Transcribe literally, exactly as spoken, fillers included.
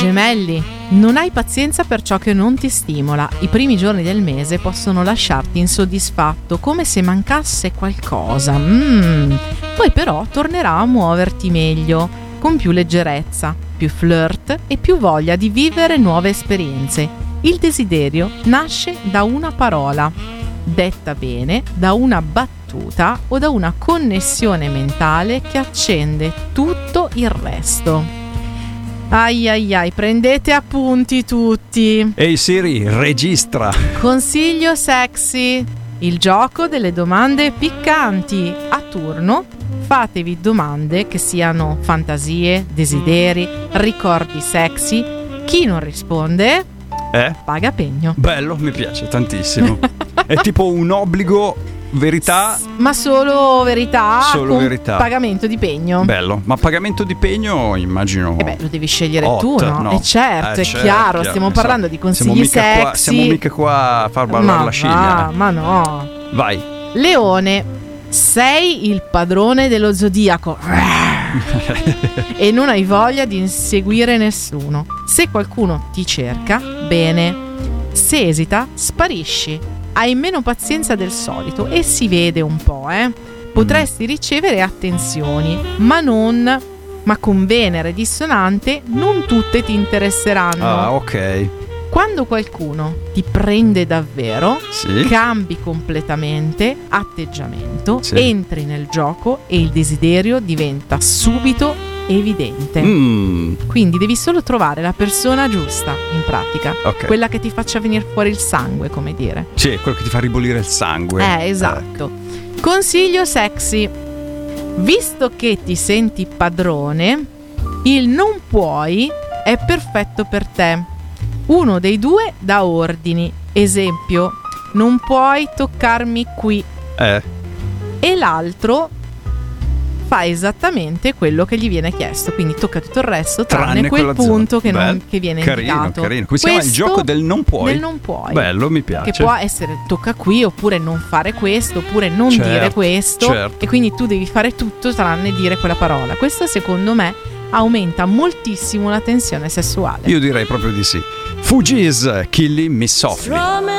Gemelli, non hai pazienza per ciò che non ti stimola. I primi giorni del mese possono lasciarti insoddisfatto, come se mancasse qualcosa. Mm. Poi però tornerà a muoverti meglio, con più leggerezza, più flirt e più voglia di vivere nuove esperienze. Il desiderio nasce da una parola, detta bene, da una battuta o da una connessione mentale che accende tutto il resto. Ai ai ai, prendete appunti tutti. Ehi Siri, registra. Consiglio sexy: il gioco delle domande piccanti. A turno fatevi domande che siano fantasie, desideri, ricordi sexy. Chi non risponde eh? paga pegno. Bello, mi piace tantissimo. È tipo un obbligo, verità, ma solo verità, solo con verità, pagamento di pegno. Bello, ma pagamento di pegno immagino. E beh, lo devi scegliere hot, tu, no? no? E certo, eh, è certo, chiaro, chiaro, stiamo insomma, parlando di consigli siamo mica sexy. Qua, siamo mica qua a far ballare ma la scimmia. Va, ma no. Vai. Leone, sei il padrone dello zodiaco e non hai voglia di inseguire nessuno. Se qualcuno ti cerca, bene. Se esita, sparisci. Hai meno pazienza del solito e si vede un po', eh. Potresti ricevere attenzioni, ma non ma con Venere dissonante non tutte ti interesseranno. Ah, ok. Quando qualcuno ti prende davvero, sì. cambi completamente atteggiamento, sì. entri nel gioco e il desiderio diventa subito evidente. Mm. Quindi devi solo trovare la persona giusta, in pratica, okay. quella che ti faccia venire fuori il sangue, come dire. Sì, quello che ti fa ribollire il sangue. Eh, esatto. Eh. Consiglio sexy: visto che ti senti padrone, il non puoi è perfetto per te. Uno dei due dà ordini. Esempio: non puoi toccarmi qui. Eh. E l'altro fa esattamente quello che gli viene chiesto, quindi tocca tutto il resto tranne, tranne quel punto che, non, che viene carino, indicato. Carino. Come si chiama il gioco del non puoi? Del non puoi. Bello, mi piace. Che può essere tocca qui, oppure non fare questo, oppure non certo, dire questo, certo. E quindi tu devi fare tutto tranne dire quella parola. Questo secondo me aumenta moltissimo la tensione sessuale. Io direi proprio di sì. Fugees, Killing Me Softly.